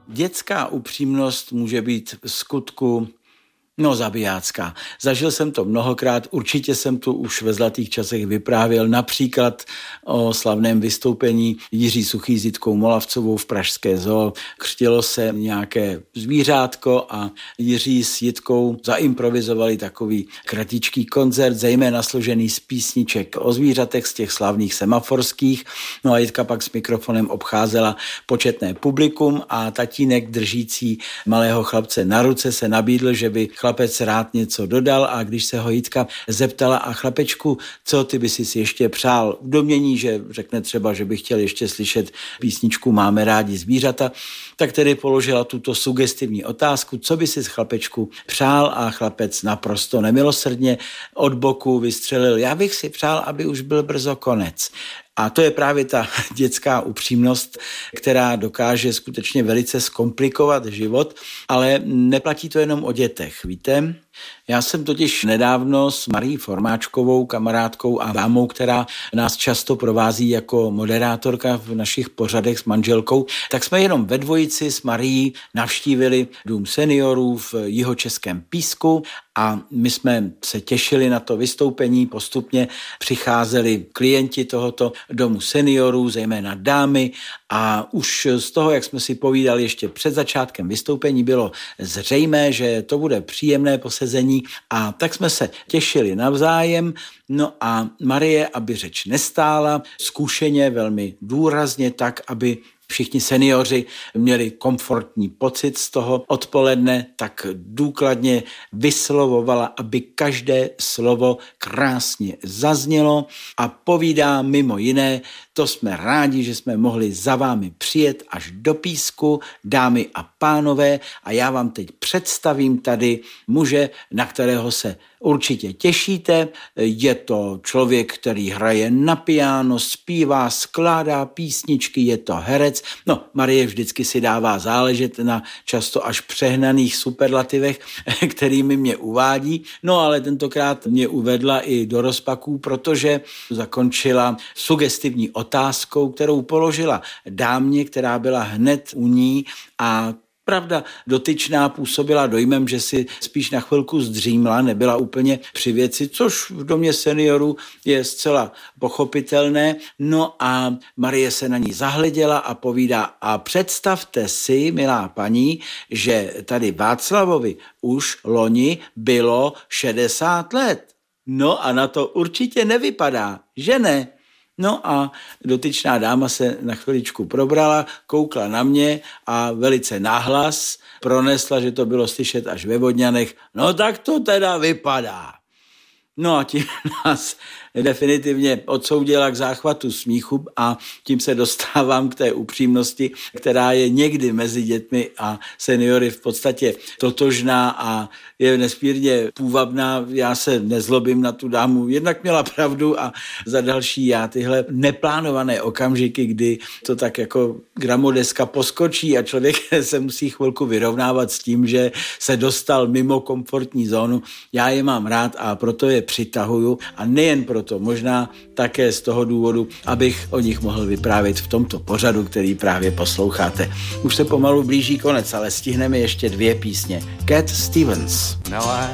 Dětská upřímnost může být v skutku zabijácká. Zažil jsem to mnohokrát, určitě jsem tu už ve zlatých časech vyprávěl například o slavném vystoupení Jiří Suchý s Jitkou Molavcovou v pražské zoo. Křtilo se nějaké zvířátko a Jiří s Jitkou zaimprovizovali takový kratičký koncert, zejména složený z písniček o zvířatech z těch slavných semaforských. No a Jitka pak s mikrofonem obcházela početné publikum a tatínek držící malého chlapce na ruce se nabídl, že by chlapec rád něco dodal a když se ho Jitka zeptala a chlapečku, co ty by si ještě přál, v domnění, že řekne třeba, že by chtěl ještě slyšet písničku Máme rádi zvířata, tak tedy položila tuto sugestivní otázku, co by si chlapečku přál a chlapec naprosto nemilosrdně od boku vystřelil, já bych si přál, aby už byl brzo konec. A to je právě ta dětská upřímnost, která dokáže skutečně velice zkomplikovat život, ale neplatí to jenom o dětech, víte? Já jsem totiž nedávno s Marií Formáčkovou, kamarádkou a dámou, která nás často provází jako moderátorka v našich pořadech s manželkou, tak jsme jenom ve dvojici s Marií navštívili dům seniorů v jihočeském Písku a my jsme se těšili na to vystoupení, postupně přicházeli klienti tohoto domu seniorů, zejména dámy a už z toho, jak jsme si povídali ještě před začátkem vystoupení, bylo zřejmé, že to bude příjemné posezení a tak jsme se těšili navzájem. No a Marie, aby řeč nestála, zkušeně, velmi důrazně tak, aby všichni seniori měli komfortní pocit z toho odpoledne, tak důkladně vyslovovala, aby každé slovo krásně zaznělo a povídá mimo jiné, to jsme rádi, že jsme mohli za vámi přijet až do Písku, dámy a pánové, a já vám teď představím tady muže, na kterého se určitě těšíte. Je to člověk, který hraje na piano, zpívá, skládá písničky, je to herec. No, Marie vždycky si dává záležet na často až přehnaných superlativech, kterými mě uvádí. No, ale tentokrát mě uvedla i do rozpaků, protože zakončila sugestivní otázkou, kterou položila dámě, která byla hned u ní a pravda, dotyčná působila dojmem, že si spíš na chvilku zdřímla, nebyla úplně při věci, což v domě seniorů je zcela pochopitelné. No a Marie se na ní zahleděla a povídá, a představte si, milá paní, že tady Václavovi už loni bylo 60 let. No a na to určitě nevypadá, že ne? No a dotyčná dáma se na chviličku probrala, koukla na mě a velice nahlas pronesla, že to bylo slyšet až ve Vodňanech. No tak to teda vypadá. No a tím nás definitivně odsoudila k záchvatu smíchu a tím se dostávám k té upřímnosti, která je někdy mezi dětmi a seniory v podstatě totožná a je nesmírně půvabná. Já se nezlobím na tu dámu, jednak měla pravdu a za další já tyhle neplánované okamžiky, kdy to tak jako gramodeska poskočí a člověk se musí chvilku vyrovnávat s tím, že se dostal mimo komfortní zónu. Já je mám rád a proto je přitahuju a nejen proto, možná také z toho důvodu, abych o nich mohl vyprávět v tomto pořadu, který právě posloucháte. Už se pomalu blíží konec, ale stihneme ještě 2 písně. Cat Stevens.